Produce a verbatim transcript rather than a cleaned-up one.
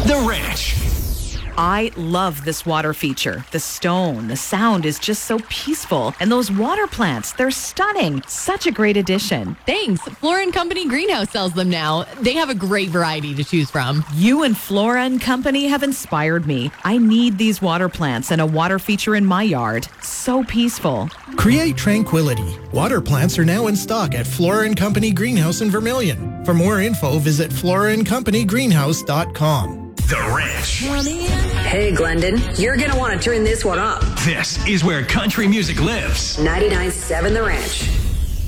The Ranch. I love this water feature. The stone, the sound is just so peaceful. And those water plants, they're stunning. Such a great addition. Thanks. Flora and Company Greenhouse sells them now. They have a great variety to choose from. You and Flora and Company have inspired me. I need these water plants and a water feature in my yard. So peaceful. Create tranquility. Water plants are now in stock at Flora and Company Greenhouse in Vermilion. For more info, visit flora and company greenhouse dot com. The Ranch. Hey, Glendon, you're going to want to turn this one up. This is where country music lives. ninety-nine point seven The Ranch.